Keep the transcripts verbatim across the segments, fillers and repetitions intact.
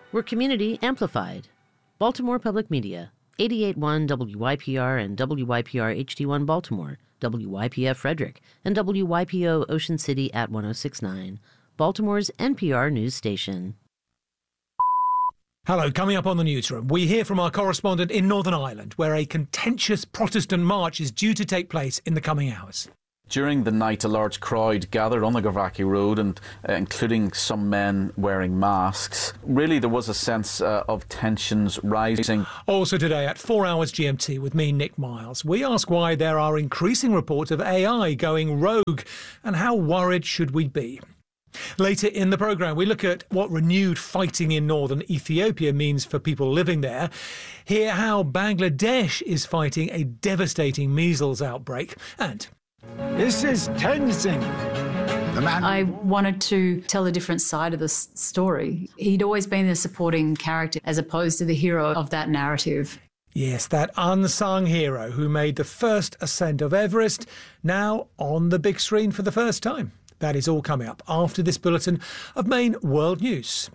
We're community amplified. Baltimore Public Media, eighty-eight point one W Y P R and W Y P R H D one Baltimore, W Y P F Frederick, and W Y P O Ocean City at one oh six point nine, Baltimore's N P R news station. Hello, coming up on the newsroom, we hear from our correspondent in Northern Ireland, where a contentious Protestant march is due to take place in the coming hours. During the night, a large crowd gathered on the Garvaghy Road, and uh, including some men wearing masks. Really, there was a sense uh, of tensions rising. Also today at four hours G M T with me, Nick Miles, we ask why there are increasing reports of A I going rogue and how worried should we be. Later in the programme, we look at what renewed fighting in northern Ethiopia means for people living there, hear how Bangladesh is fighting a devastating measles outbreak, and... This is Tenzing. The man. I wanted to tell a different side of the story. He'd always been the supporting character as opposed to the hero of that narrative. Yes, that unsung hero who made the first ascent of Everest, now on the big screen for the first time. That is all coming up after this bulletin of main world news.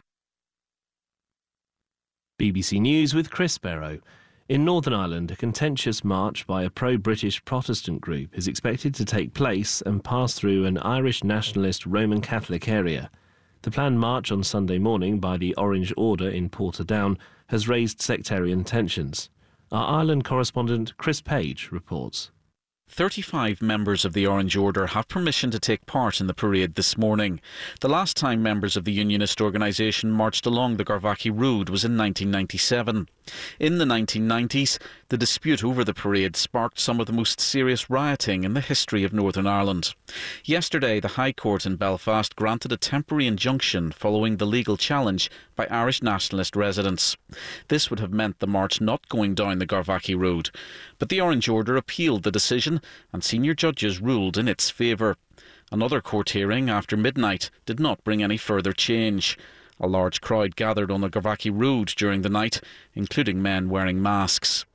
B B C News with Chris Barrow. In Northern Ireland, a contentious march by a pro-British Protestant group is expected to take place and pass through an Irish nationalist Roman Catholic area. The planned march on Sunday morning by the Orange Order in Portadown has raised sectarian tensions. Our Ireland correspondent Chris Page reports. thirty-five members of the Orange Order have permission to take part in the parade this morning. The last time members of the unionist organisation marched along the Garvaghy Road was in nineteen ninety-seven. In the nineteen nineties, the dispute over the parade sparked some of the most serious rioting in the history of Northern Ireland. Yesterday, the High Court in Belfast granted a temporary injunction following the legal challenge by Irish nationalist residents. This would have meant the march not going down the Garvaghy Road. But the Orange Order appealed the decision and senior judges ruled in its favour. Another court hearing after midnight did not bring any further change. A large crowd gathered on the Garvaghy Road during the night, including men wearing masks.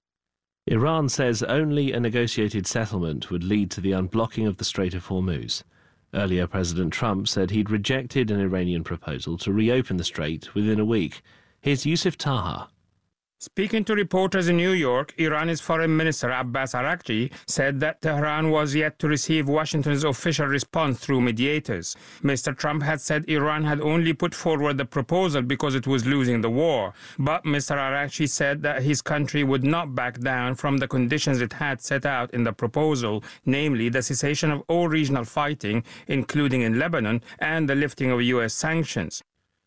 Iran says only a negotiated settlement would lead to the unblocking of the Strait of Hormuz. Earlier, President Trump said he'd rejected an Iranian proposal to reopen the strait within a week. Here's Yusuf Taha. Speaking to reporters in New York, Iran's Foreign Minister Abbas Araghchi said that Tehran was yet to receive Washington's official response through mediators. Mister Trump had said Iran had only put forward the proposal because it was losing the war. But Mister Araghchi said that his country would not back down from the conditions it had set out in the proposal, namely the cessation of all regional fighting, including in Lebanon, and the lifting of U S sanctions.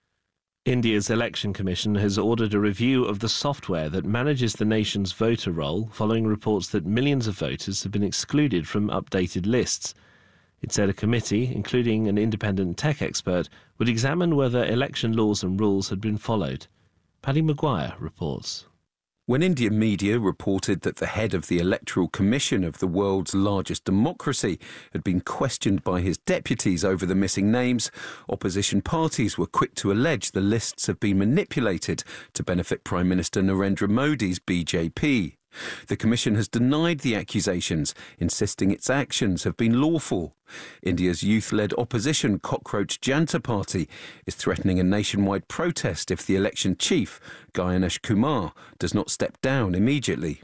India's Election Commission has ordered a review of the software that manages the nation's voter roll following reports that millions of voters have been excluded from updated lists. It said a committee, including an independent tech expert, would examine whether election laws and rules had been followed. Paddy Maguire reports. When Indian media reported that the head of the Electoral Commission of the world's largest democracy had been questioned by his deputies over the missing names, opposition parties were quick to allege the lists have been manipulated to benefit Prime Minister Narendra Modi's B J P. The Commission has denied the accusations, insisting its actions have been lawful. India's youth-led opposition Cockroach Janta Party is threatening a nationwide protest if the election chief, Ganesh Kumar, does not step down immediately.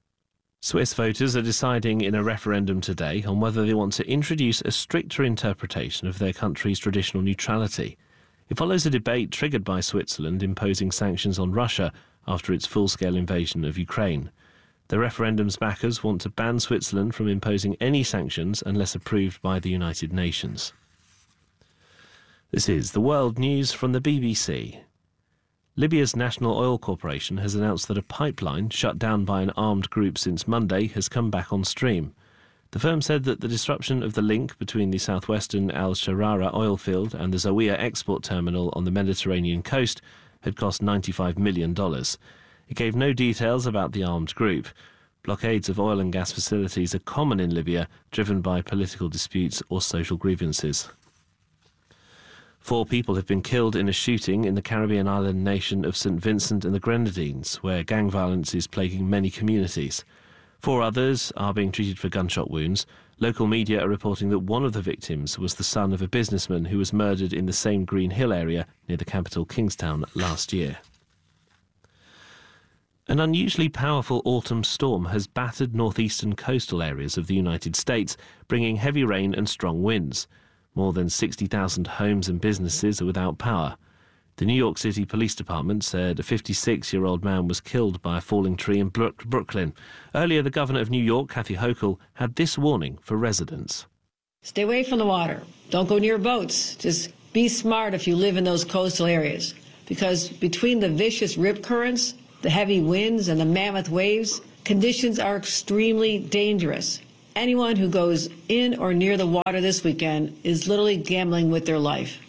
Swiss voters are deciding in a referendum today on whether they want to introduce a stricter interpretation of their country's traditional neutrality. It follows a debate triggered by Switzerland imposing sanctions on Russia after its full-scale invasion of Ukraine. The referendum's backers want to ban Switzerland from imposing any sanctions unless approved by the United Nations. This is the World News from the B B C. Libya's National Oil Corporation has announced that a pipeline shut down by an armed group since Monday has come back on stream. The firm said that the disruption of the link between the southwestern Al Sharara oil field and the Zawiya export terminal on the Mediterranean coast had cost ninety-five million dollars. It gave no details about the armed group. Blockades of oil and gas facilities are common in Libya, driven by political disputes or social grievances. Four people have been killed in a shooting in the Caribbean island nation of Saint Vincent and the Grenadines, where gang violence is plaguing many communities. Four others are being treated for gunshot wounds. Local media are reporting that one of the victims was the son of a businessman who was murdered in the same Green Hill area near the capital Kingstown last year. An unusually powerful autumn storm has battered northeastern coastal areas of the United States, bringing heavy rain and strong winds. More than sixty thousand homes and businesses are without power. The New York City Police Department said a fifty-six-year-old man was killed by a falling tree in Brooklyn. Earlier, the governor of New York, Kathy Hochul, had this warning for residents. Stay away from the water. Don't go near boats. Just be smart if you live in those coastal areas, because between the vicious rip currents, the heavy winds, and the mammoth waves, conditions are extremely dangerous. Anyone who goes in or near the water this weekend is literally gambling with their life.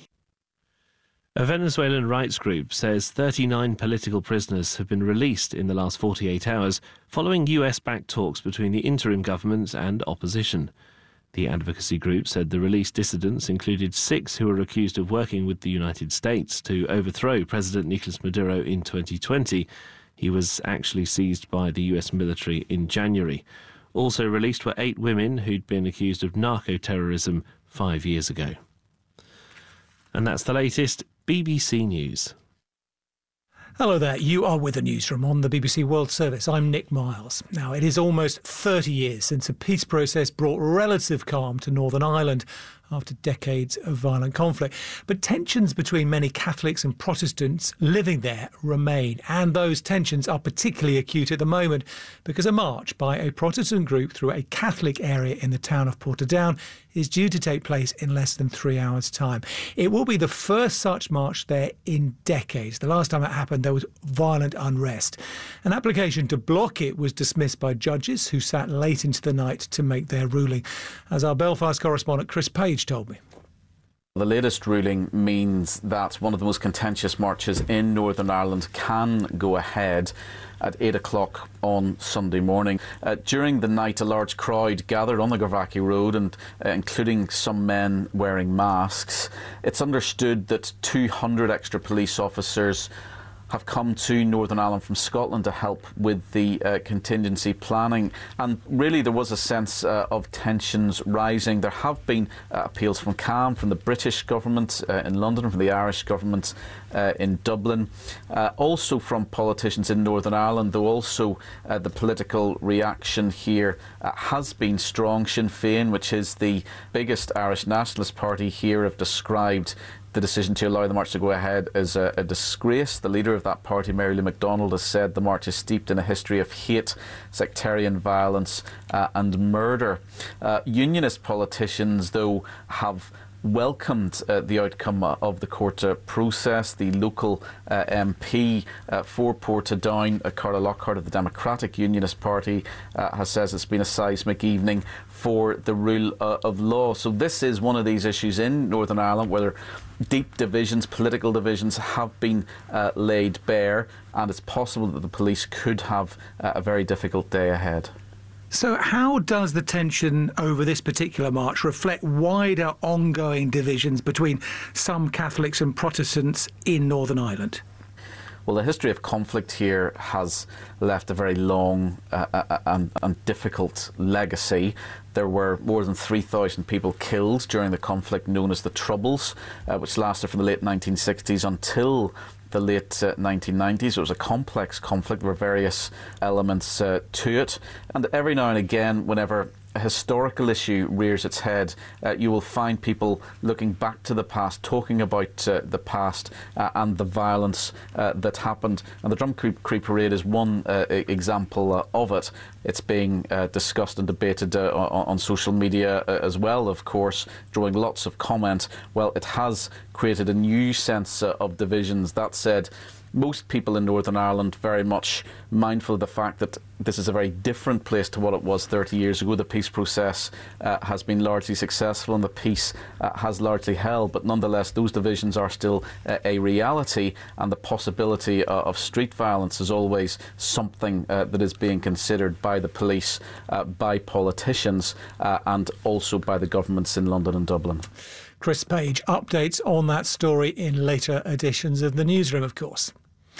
A Venezuelan rights group says thirty-nine political prisoners have been released in the last forty-eight hours following U S-backed talks between the interim government and opposition. The advocacy group said the released dissidents included six who were accused of working with the United States to overthrow President Nicolas Maduro in twenty twenty. He was actually seized by the U S military in January. Also released were eight women who'd been accused of narco-terrorism five years ago. And that's the latest B B C News. Hello there, you are with the newsroom on the B B C World Service. I'm Nick Miles. Now, it is almost thirty years since a peace process brought relative calm to Northern Ireland after decades of violent conflict. But tensions between many Catholics and Protestants living there remain, and those tensions are particularly acute at the moment because a march by a Protestant group through a Catholic area in the town of Portadown is due to take place in less than three hours' time. It will be the first such march there in decades. The last time it happened, there was violent unrest. An application to block it was dismissed by judges who sat late into the night to make their ruling, as our Belfast correspondent Chris Page told me. The latest ruling means that one of the most contentious marches in Northern Ireland can go ahead at eight o'clock on Sunday morning. Uh, during the night, a large crowd gathered on the Garvaghy Road, and uh, including some men wearing masks. It's understood that two hundred extra police officers have come to Northern Ireland from Scotland to help with the uh, contingency planning. And really there was a sense uh, of tensions rising. There have been uh, appeals from C A M, from the British government uh, in London, from the Irish government uh, in Dublin, uh, also from politicians in Northern Ireland, though also uh, the political reaction here uh, has been strong. Sinn Féin, which is the biggest Irish nationalist party here, have described the decision to allow the march to go ahead as a, a disgrace. The leader of that party, Mary Lou McDonald, has said the march is steeped in a history of hate, sectarian violence uh, and murder. Uh, unionist politicians, though, have welcomed uh, the outcome uh, of the court uh, process. The local uh, M P uh, for Portadown, uh, Carla Lockhart of the Democratic Unionist Party, uh, has says it's been a seismic evening for the rule uh, of law. So this is one of these issues in Northern Ireland where deep divisions, political divisions, have been uh, laid bare, and it's possible that the police could have uh, a very difficult day ahead. So how does the tension over this particular march reflect wider ongoing divisions between some Catholics and Protestants in Northern Ireland? Well, the history of conflict here has left a very long uh, and, and difficult legacy. There were more than three thousand people killed during the conflict known as the Troubles, uh, which lasted from the late nineteen sixties until the late uh, nineteen nineties. It was a complex conflict. There were various elements uh, to it. And every now and again, whenever a historical issue rears its head, uh, you will find people looking back to the past, talking about uh, the past uh, and the violence uh, that happened. And the Drum Creek Parade is one uh, example uh, of it. It's being uh, discussed and debated uh, on, on social media uh, as well, of course, drawing lots of comment. Well, it has created a new sense uh, of divisions. That said, most people in Northern Ireland very much mindful of the fact that this is a very different place to what it was thirty years ago. The peace process uh, has been largely successful and the peace uh, has largely held, but nonetheless those divisions are still uh, a reality, and the possibility uh, of street violence is always something uh, that is being considered by the police, uh, by politicians uh, and also by the governments in London and Dublin. Chris Page updates on that story in later editions of the newsroom, of course.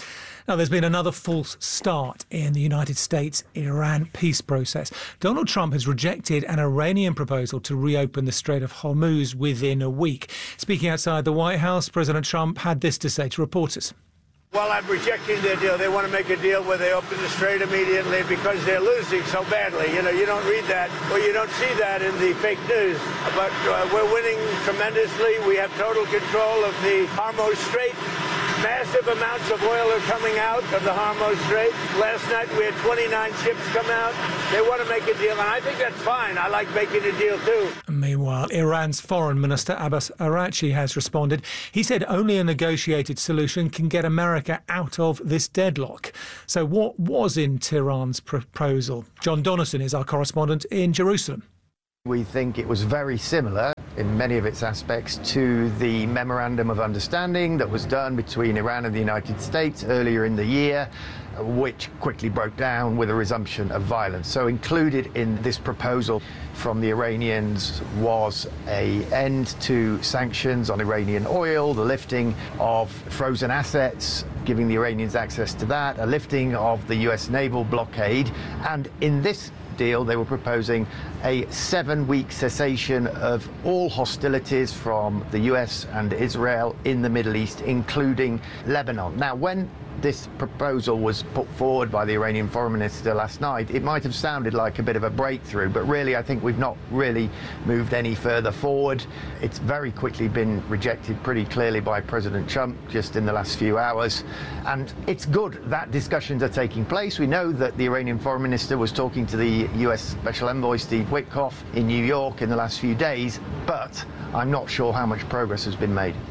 Now, there's been another false start in the United States-Iran peace process. Donald Trump has rejected an Iranian proposal to reopen the Strait of Hormuz within a week. Speaking outside the White House, President Trump had this to say to reporters. Well, I'm rejecting their deal. They want to make a deal where they open the strait immediately because they're losing so badly. You know, you don't read that or you don't see that in the fake news. But uh, we're winning tremendously. We have total control of the Hormuz Strait. Massive amounts of oil are coming out of the Hormuz Strait. Last night we had twenty-nine ships come out. They want to make a deal, and I think that's fine. I like making a deal too. Meanwhile, Iran's Foreign Minister Abbas Araghchi has responded. He said only a negotiated solution can get America out of this deadlock. So what was in Tehran's proposal? John Donnison is our correspondent in Jerusalem. We think it was very similar in many of its aspects to the Memorandum of Understanding that was done between Iran and the United States earlier in the year, which quickly broke down with a resumption of violence. So included in this proposal from the Iranians was an end to sanctions on Iranian oil, the lifting of frozen assets, giving the Iranians access to that, a lifting of the U S naval blockade, and in this deal, they were proposing a seven-week cessation of all hostilities from the U S and Israel in the Middle East, including Lebanon. Now, when this proposal was put forward by the Iranian foreign minister last night, it might have sounded like a bit of a breakthrough, but really I think we've not really moved any further forward. It's very quickly been rejected pretty clearly by President Trump just in the last few hours. And it's good that discussions are taking place. We know that the Iranian foreign minister was talking to the U S Special Envoy Steve Witkoff in New York in the last few days, but I'm not sure how much progress has been made.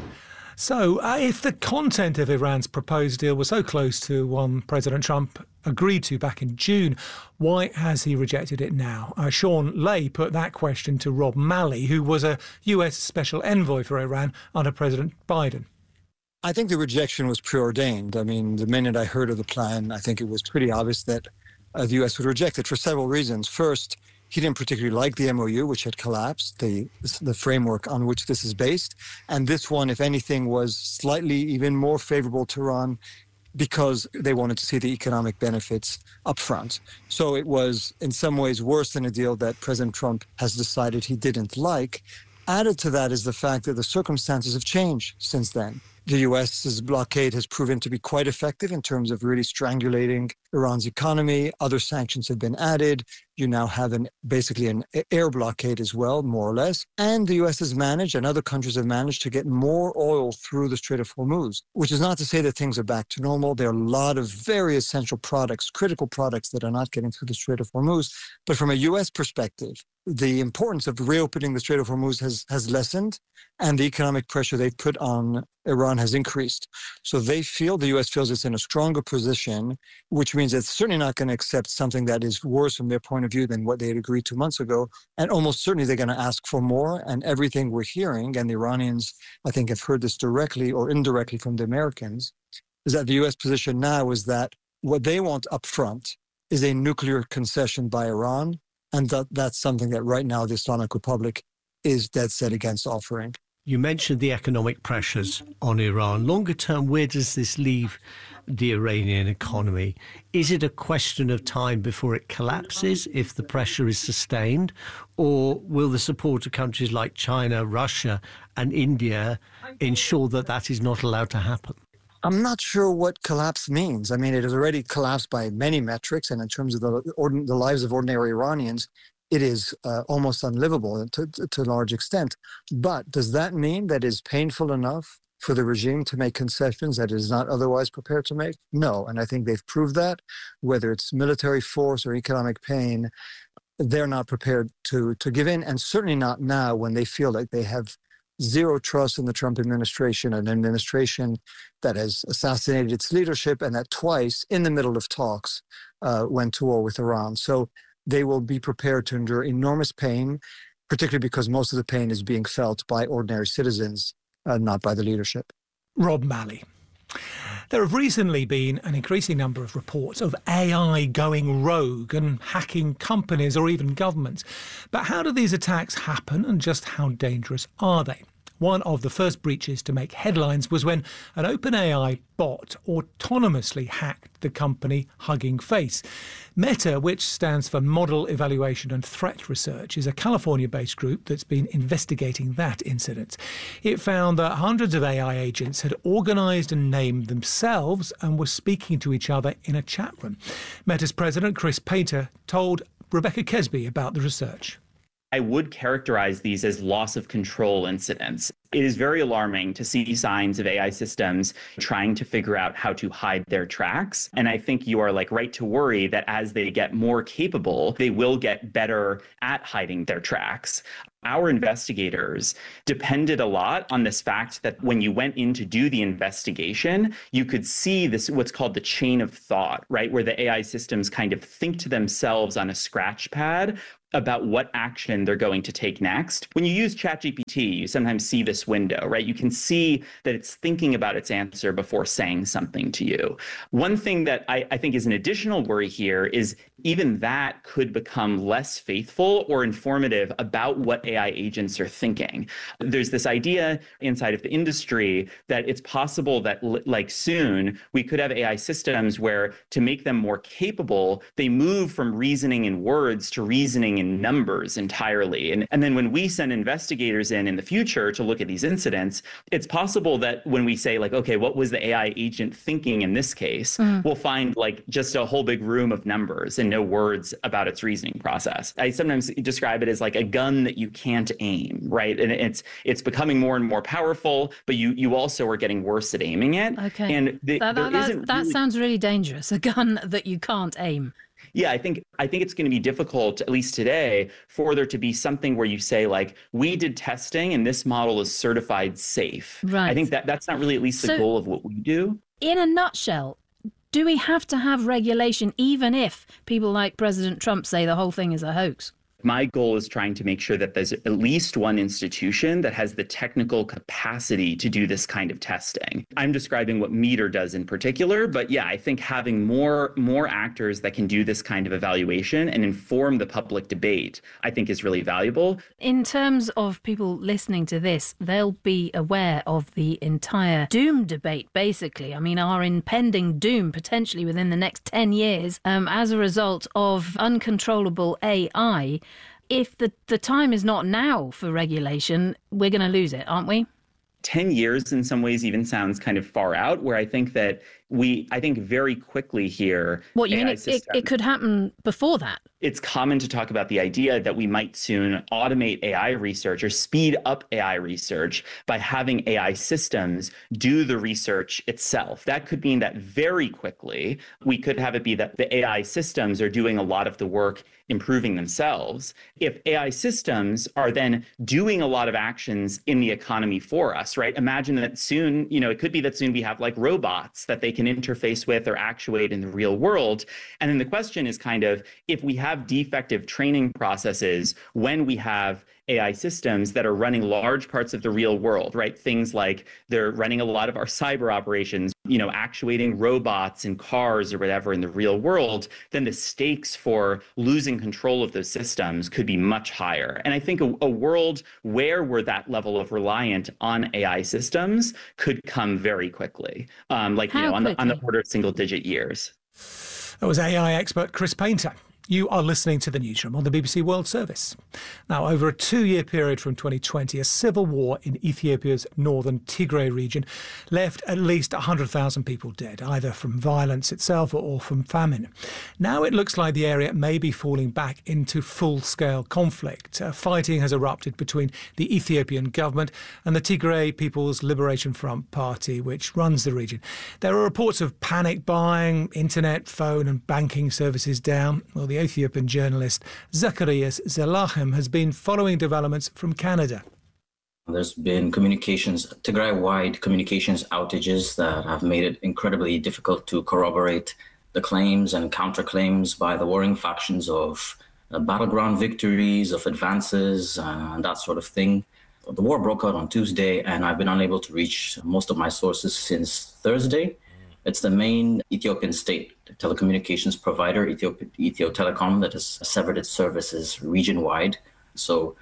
So, uh, if the content of Iran's proposed deal was so close to one President Trump agreed to back in June, why has he rejected it now? Uh, Sean Lay put that question to Rob Malley, who was a U S Special Envoy for Iran under President Biden. I think the rejection was preordained. I mean, the minute I heard of the plan, I think it was pretty obvious that uh, the U S would reject it for several reasons. First, he didn't particularly like the M O U, which had collapsed, the the framework on which this is based. And this one, if anything, was slightly even more favorable to Iran because they wanted to see the economic benefits up front. So it was in some ways worse than a deal that President Trump has decided he didn't like. Added to that is the fact that the circumstances have changed since then. The U S's blockade has proven to be quite effective in terms of really strangulating Iran's economy. Other sanctions have been added. You now have an basically an air blockade as well, more or less. And the U S has managed, and other countries have managed, to get more oil through the Strait of Hormuz, which is not to say that things are back to normal. There are a lot of very essential products, critical products that are not getting through the Strait of Hormuz. But from a U S perspective, the importance of reopening the Strait of Hormuz has, has lessened, and the economic pressure they've put on Iran has increased. So they feel, the U S feels it's in a stronger position, which means it's certainly not going to accept something that is worse from their point of view than what they had agreed to months ago. And almost certainly they're going to ask for more. And everything we're hearing, and the Iranians, I think, have heard this directly or indirectly from the Americans, is that the U S position now is that what they want up front is a nuclear concession by Iran. And that, that's something that right now the Islamic Republic is dead set against offering. You mentioned the economic pressures on Iran. Longer term, where does this leave the Iranian economy? Is it a question of time before it collapses if the pressure is sustained? Or will the support of countries like China, Russia and India ensure that that is not allowed to happen? I'm not sure what collapse means. I mean, it has already collapsed by many metrics, and in terms of the, ordin- the lives of ordinary Iranians, it is uh, almost unlivable to, to, to a large extent. But does that mean that it's painful enough for the regime to make concessions that it is not otherwise prepared to make? No, and I think they've proved that. Whether it's military force or economic pain, they're not prepared to, to give in, and certainly not now when they feel like they have zero trust in the Trump administration, an administration that has assassinated its leadership and that twice, in the middle of talks, uh, went to war with Iran. So they will be prepared to endure enormous pain, particularly because most of the pain is being felt by ordinary citizens, uh, not by the leadership. Rob Malley. There have recently been an increasing number of reports of A I going rogue and hacking companies or even governments. But how do these attacks happen, and just how dangerous are they? One of the first breaches to make headlines was when an OpenAI bot autonomously hacked the company Hugging Face. Meta, which stands for Model Evaluation and Threat Research, is a California-based group that's been investigating that incident. It found that hundreds of A I agents had organised and named themselves and were speaking to each other in a chat room. Meta's president, Chris Painter, told Rebecca Kesby about the research. I would characterize these as loss of control incidents. It is very alarming to see signs of A I systems trying to figure out how to hide their tracks. And I think you are like right to worry that as they get more capable, they will get better at hiding their tracks. Our investigators depended a lot on this fact that when you went in to do the investigation, you could see this, what's called the chain of thought, right? Where the A I systems kind of think to themselves on a scratch pad about what action they're going to take next. When you use ChatGPT, you sometimes see this window, right? You can see that it's thinking about its answer before saying something to you. One thing that I, I think is an additional worry here is even that could become less faithful or informative about what A I agents are thinking. There's this idea inside of the industry that it's possible that like soon we could have A I systems where to make them more capable, they move from reasoning in words to reasoning in numbers entirely. And, and then when we send investigators in in the future to look at these incidents, it's possible that when we say like, okay, what was the A I agent thinking in this case, mm. we'll find like just a whole big room of numbers and no words about its reasoning process. I sometimes describe it as like a gun that you can't aim, right? And it's it's becoming more and more powerful, but you you also are getting worse at aiming it. Okay. And the, that, that, that, that really... sounds really dangerous, a gun that you can't aim. Yeah, I think I think it's going to be difficult, at least today, for there to be something where you say, like, we did testing and this model is certified safe. Right. I think that that's not really at least the so, goal of what we do. In a nutshell, do we have to have regulation even if people like President Trump say the whole thing is a hoax? My goal is trying to make sure that there's at least one institution that has the technical capacity to do this kind of testing. I'm describing what Meter does in particular, but yeah, I think having more more actors that can do this kind of evaluation and inform the public debate, I think is really valuable. In terms of people listening to this, they'll be aware of the entire doom debate, basically. I mean, our impending doom potentially within the next ten years um, as a result of uncontrollable A I. If the, the time is not now for regulation, we're going to lose it, aren't we? ten years in some ways even sounds kind of far out, where I think that we, I think very quickly here. What, you mean it, it, it could happen before that? It's common to talk about the idea that we might soon automate A I research or speed up A I research by having A I systems do the research itself. That could mean that very quickly we could have it be that the A I systems are doing a lot of the work improving themselves. If A I systems are then doing a lot of actions in the economy for us, right? Imagine that soon, you know, it could be that soon we have like robots that they can interface with or actuate in the real world. And then the question is kind of, if we have defective training processes, when we have A I systems that are running large parts of the real world, right? Things like they're running a lot of our cyber operations, you know, actuating robots and cars or whatever in the real world, then the stakes for losing control of those systems could be much higher. And I think a, a world where we're that level of reliant on A I systems could come very quickly, um, like, How you know, on the, on the order of single digit years. That was A I expert Chris Painter. You are listening to The Newsroom on the B B C World Service. Now, over a two-year period from twenty twenty, a civil war in Ethiopia's northern Tigray region left at least one hundred thousand people dead, either from violence itself or from famine. Now it looks like the area may be falling back into full-scale conflict. Uh, fighting has erupted between the Ethiopian government and the Tigray People's Liberation Front Party, which runs the region. There are reports of panic buying, internet, phone and banking services down. Well, the Ethiopian journalist Zacharias Zelachem has been following developments from Canada. There's been communications, Tigray-wide communications outages that have made it incredibly difficult to corroborate the claims and counterclaims by the warring factions of uh, battleground victories, of advances, uh, and that sort of thing. The war broke out on Tuesday, and I've been unable to reach most of my sources since Thursday. It's the main Ethiopian state telecommunications provider, Ethio, Ethio Telecom, that has severed its services region-wide. So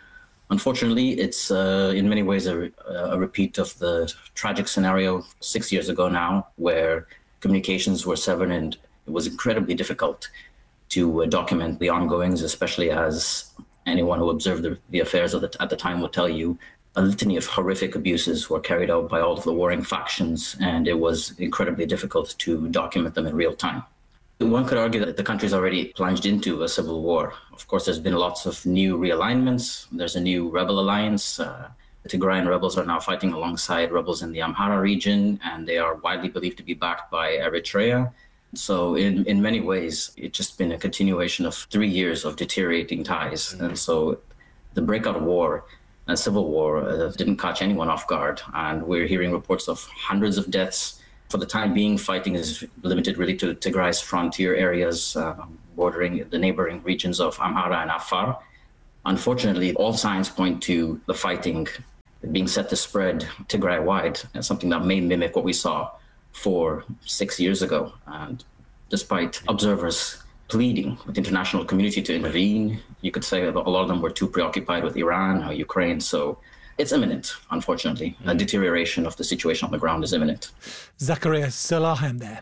Unfortunately, it's uh, in many ways a, a repeat of the tragic scenario six years ago now, where communications were severed and it was incredibly difficult to uh, document the ongoings, especially as anyone who observed the, the affairs of the, at the time will tell you, a litany of horrific abuses were carried out by all of the warring factions, and it was incredibly difficult to document them in real time. One could argue that the country's already plunged into a civil war. Of course, there's been lots of new realignments. There's a new rebel alliance. Uh, the Tigrayan rebels are now fighting alongside rebels in the Amhara region, and they are widely believed to be backed by Eritrea. So in, in many ways, it's just been a continuation of three years of deteriorating ties. Mm-hmm. And so the breakout war, a civil war, uh, didn't catch anyone off guard. And we're hearing reports of hundreds of deaths. For the time being, fighting is limited really to Tigray's frontier areas, uh, bordering the neighboring regions of Amhara and Afar. Unfortunately, all signs point to the fighting being set to spread Tigray-wide, something that may mimic what we saw four, six years ago. And despite observers pleading with the international community to intervene, you could say that a lot of them were too preoccupied with Iran or Ukraine. So it's imminent, unfortunately. Mm. A deterioration of the situation on the ground is imminent. Zacharias Salahem there.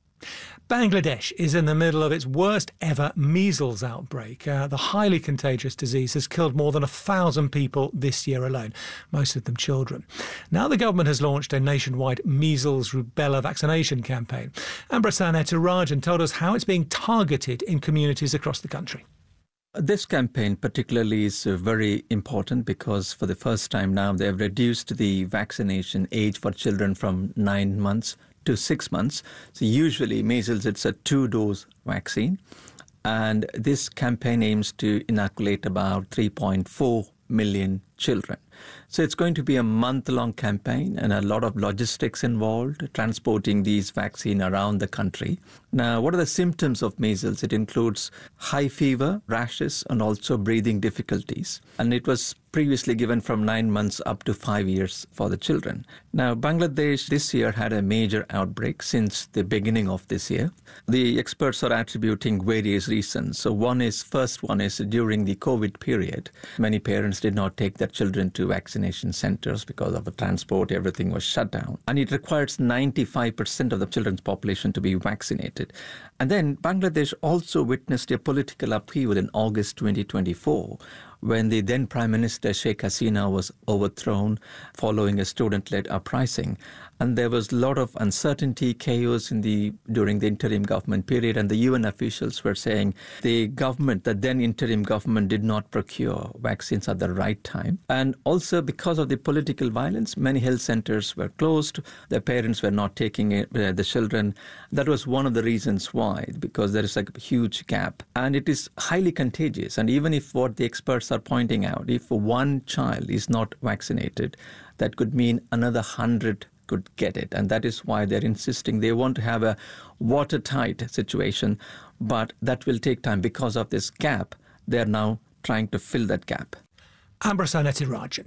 Bangladesh is in the middle of its worst ever measles outbreak. Uh, the highly contagious disease has killed more than a thousand people this year alone, most of them children. Now the government has launched a nationwide measles rubella vaccination campaign. Ambrasan Ethirajan told us how it's being targeted in communities across the country. This campaign particularly is very important because for the first time now they've reduced the vaccination age for children from nine months to six months. So usually measles, it's a two-dose vaccine. And this campaign aims to inoculate about three point four million children. So it's going to be a month-long campaign and a lot of logistics involved, transporting these vaccines around the country. Now, what are the symptoms of measles? It includes high fever, rashes, and also breathing difficulties. And it was previously given from nine months up to five years for the children. Now, Bangladesh this year had a major outbreak since the beginning of this year. The experts are attributing various reasons. So one is, first one is during the COVID period, many parents did not take their children to vaccination centers because of the transport, everything was shut down. And it requires ninety-five percent of the children's population to be vaccinated. And then Bangladesh also witnessed a political upheaval in August twenty twenty-four, when the then Prime Minister Sheikh Hasina was overthrown following a student-led uprising. And there was a lot of uncertainty, chaos in the during the interim government period, and the U N officials were saying the government, the then interim government, did not procure vaccines at the right time. And also because of the political violence, many health centers were closed. Their parents were not taking it, uh, the children. That was one of the reasons why, because there is a huge gap. And it is highly contagious. And even if what the experts are pointing out, if one child is not vaccinated, that could mean another hundred could get it. And that is why they're insisting they want to have a watertight situation, but that will take time. Because of this gap, they're now trying to fill that gap. Ambrasan Ethirajan.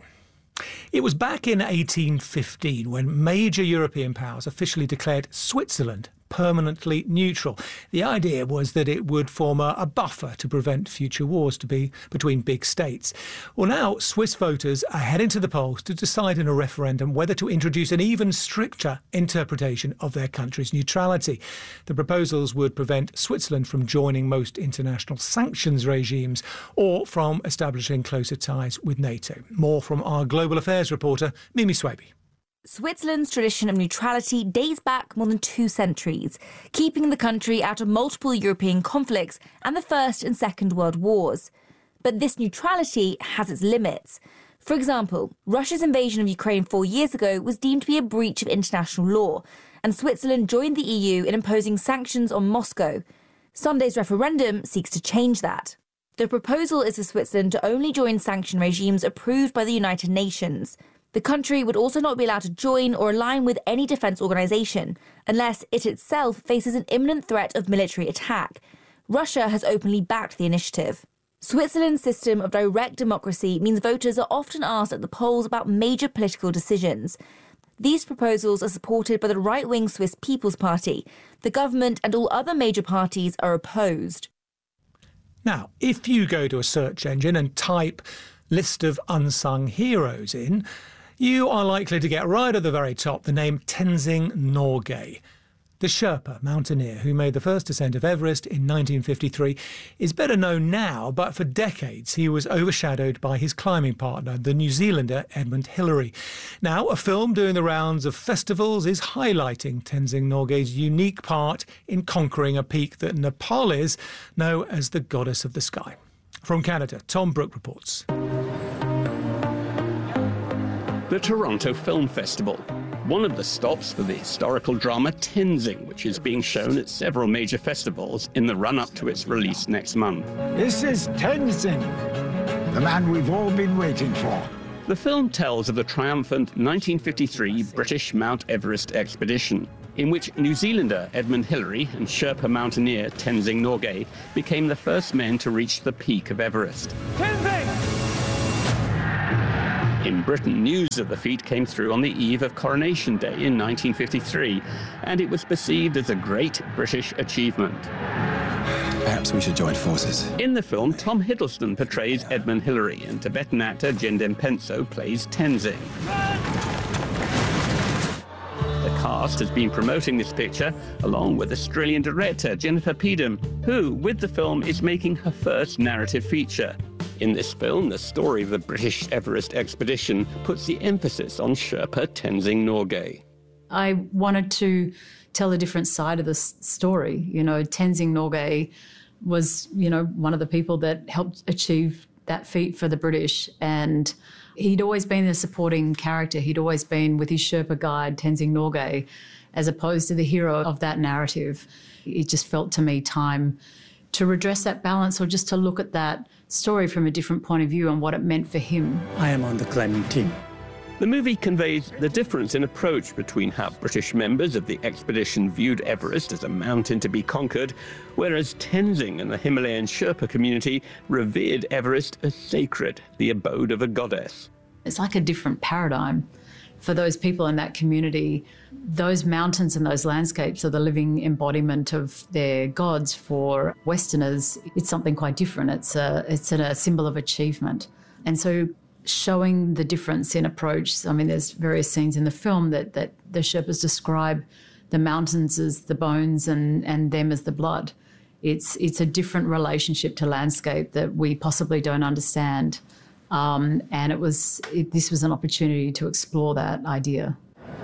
It was back in eighteen fifteen when major European powers officially declared Switzerland permanently neutral. The idea was that it would form a, a buffer to prevent future wars to be between big states. Well, now Swiss voters are heading to the polls to decide in a referendum whether to introduce an even stricter interpretation of their country's neutrality. The proposals would prevent Switzerland from joining most international sanctions regimes or from establishing closer ties with NATO. More from our global affairs reporter, Mimi Swaby. Switzerland's tradition of neutrality dates back more than two centuries, keeping the country out of multiple European conflicts and the First and Second World Wars. But this neutrality has its limits. For example, Russia's invasion of Ukraine four years ago was deemed to be a breach of international law, and Switzerland joined the E U in imposing sanctions on Moscow. Sunday's referendum seeks to change that. The proposal is for Switzerland to only join sanction regimes approved by the United Nations. The country would also not be allowed to join or align with any defence organisation unless it itself faces an imminent threat of military attack. Russia has openly backed the initiative. Switzerland's system of direct democracy means voters are often asked at the polls about major political decisions. These proposals are supported by the right-wing Swiss People's Party. The government and all other major parties are opposed. Now, if you go to a search engine and type list of unsung heroes in, you are likely to get right at the very top the name Tenzing Norgay. The Sherpa mountaineer who made the first ascent of Everest in nineteen fifty-three is better known now, but for decades he was overshadowed by his climbing partner, the New Zealander Edmund Hillary. Now, a film doing the rounds of festivals is highlighting Tenzing Norgay's unique part in conquering a peak that Nepalis know as the goddess of the sky. From Canada, Tom Brooke reports. The Toronto Film Festival, one of the stops for the historical drama Tenzing, which is being shown at several major festivals in the run-up to its release next month. This is Tenzing, the man we've all been waiting for. The film tells of the triumphant nineteen fifty-three British Mount Everest expedition, in which New Zealander Edmund Hillary and Sherpa mountaineer Tenzing Norgay became the first men to reach the peak of Everest. Tenzing! In Britain, news of the feat came through on the eve of Coronation Day in nineteen fifty-three, and it was perceived as a great British achievement. Perhaps we should join forces. In the film, Tom Hiddleston portrays Edmund Hillary, and Tibetan actor Jendem Penso plays Tenzing. The cast has been promoting this picture, along with Australian director Jennifer Peedham, who, with the film, is making her first narrative feature. In this film, the story of the British Everest expedition puts the emphasis on Sherpa Tenzing Norgay. I wanted to tell a different side of the story. You know, Tenzing Norgay was, you know, one of the people that helped achieve that feat for the British, and he'd always been a supporting character. He'd always been with his Sherpa guide, Tenzing Norgay, as opposed to the hero of that narrative. It just felt to me time to redress that balance, or just to look at that story from a different point of view and what it meant for him. I am on the climbing team. The movie conveys the difference in approach between how British members of the expedition viewed Everest as a mountain to be conquered, whereas Tenzing and the Himalayan Sherpa community revered Everest as sacred, the abode of a goddess. It's like a different paradigm. For those people in that community, those mountains and those landscapes are the living embodiment of their gods. For Westerners, it's something quite different. It's a, it's a symbol of achievement. And so showing the difference in approach, I mean, there's various scenes in the film that, that the Sherpas describe the mountains as the bones and, and them as the blood. It's, it's a different relationship to landscape that we possibly don't understand. Um, and it was it, this was an opportunity to explore that idea.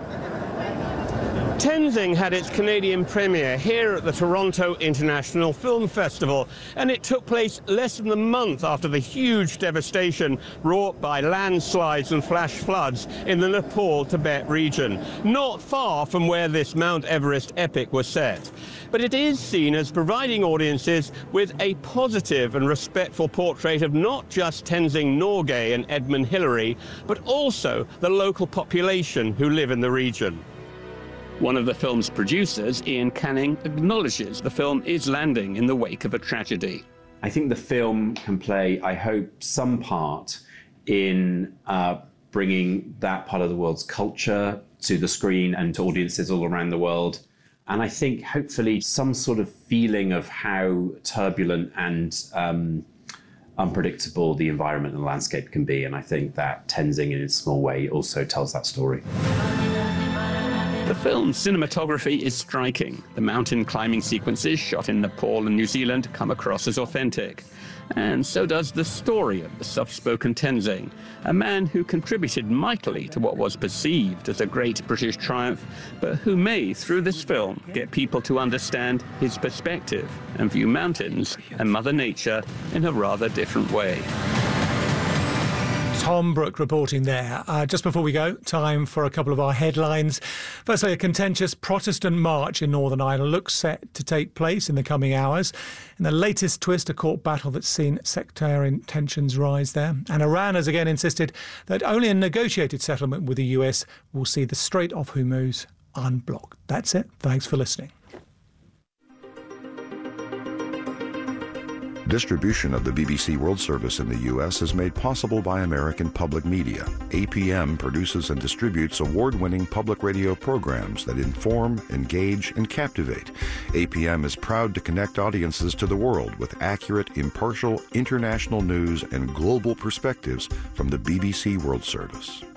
Tenzing had its Canadian premiere here at the Toronto International Film Festival, and it took place less than a month after the huge devastation wrought by landslides and flash floods in the Nepal-Tibet region, not far from where this Mount Everest epic was set. But it is seen as providing audiences with a positive and respectful portrait of not just Tenzing Norgay and Edmund Hillary, but also the local population who live in the region. One of the film's producers, Ian Canning, acknowledges the film is landing in the wake of a tragedy. I think the film can play, I hope, some part in uh, bringing that part of the world's culture to the screen and to audiences all around the world. And I think, hopefully, some sort of feeling of how turbulent and um, unpredictable the environment and the landscape can be. And I think that Tenzing, in its small way, also tells that story. The film's cinematography is striking. The mountain climbing sequences shot in Nepal and New Zealand come across as authentic. And so does the story of the soft-spoken Tenzing, a man who contributed mightily to what was perceived as a great British triumph, but who may, through this film, get people to understand his perspective and view mountains and Mother Nature in a rather different way. Tom Brooke reporting there. Uh, just before we go, time for a couple of our headlines. Firstly, a contentious Protestant march in Northern Ireland looks set to take place in the coming hours. In the latest twist, a court battle that's seen sectarian tensions rise there. And Iran has again insisted that only a negotiated settlement with the U S will see the Strait of Hormuz unblocked. That's it. Thanks for listening. Distribution of the B B C World Service in the U S is made possible by American Public Media. A P M produces and distributes award-winning public radio programs that inform, engage, and captivate. A P M is proud to connect audiences to the world with accurate, impartial, international news and global perspectives from the B B C World Service.